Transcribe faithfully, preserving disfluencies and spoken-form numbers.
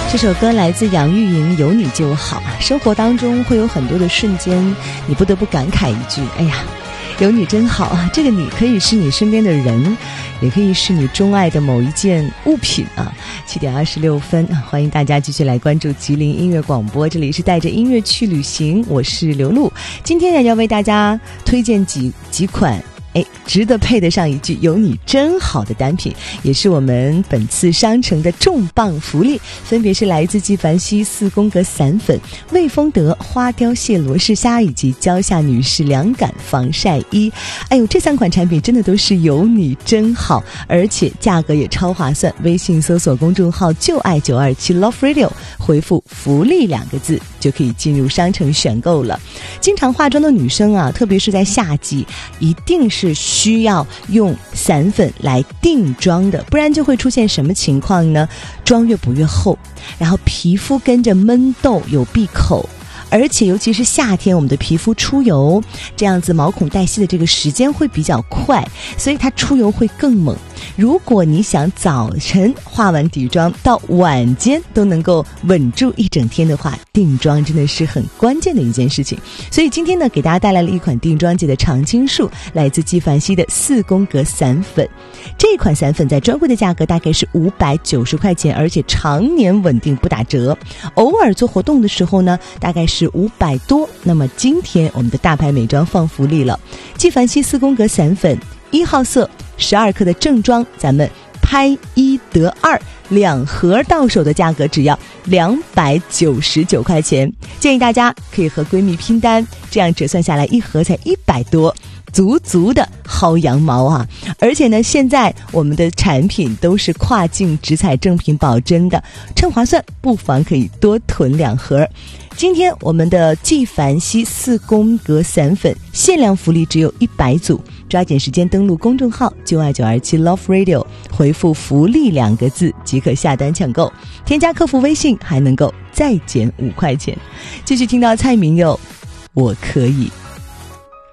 这首歌来自杨钰莹，有你就好。生活当中会有很多的瞬间，你不得不感慨一句，哎呀，有你真好啊！这个你可以是你身边的人，也可以是你钟爱的某一件物品啊。七点二十六分，欢迎大家继续来关注吉林音乐广播，这里是带着音乐去旅行，我是刘露。今天呢，要为大家推荐几几款哎，值得配得上一句有你真好的单品，也是我们本次商城的重磅福利，分别是来自纪梵希四宫格散粉、味丰德花雕蟹罗氏虾以及蕉下女士凉感防晒衣。哎呦，这三款产品真的都是有你真好，而且价格也超划算。微信搜索公众号就爱九二七 Love Radio， 回复福利两个字就可以进入商城选购了。经常化妆的女生啊，特别是在夏季，一定是是需要用散粉来定妆的，不然就会出现什么情况呢？妆越补越厚，然后皮肤跟着闷痘有闭口，而且尤其是夏天，我们的皮肤出油，这样子毛孔代谢的这个时间会比较快，所以它出油会更猛。如果你想早晨化完底妆到晚间都能够稳住一整天的话，定妆真的是很关键的一件事情。所以今天呢，给大家带来了一款定妆界的常青树，来自纪梵希的四宫格散粉。这款散粉在专柜的价格大概是五百九十块钱，而且常年稳定不打折，偶尔做活动的时候呢，大概是五百多。那么今天我们的大牌美妆放福利了，纪梵希四宫格散粉一号色十二克的正装，咱们拍一得二，两盒到手的价格只要两百九十九块钱。建议大家可以和闺蜜拼单，这样折算下来一盒才一百多，足足的薅羊毛啊！而且呢，现在我们的产品都是跨境直采正品保真的，趁划算不妨可以多囤两盒。今天我们的纪梵希四宫格散粉限量福利只有一百组，抓紧时间登录公众号就爱九二七 Love Radio， 回复福利两个字即可下单抢购，添加客服微信还能够再减五块钱。继续听到蔡明佑，我可以。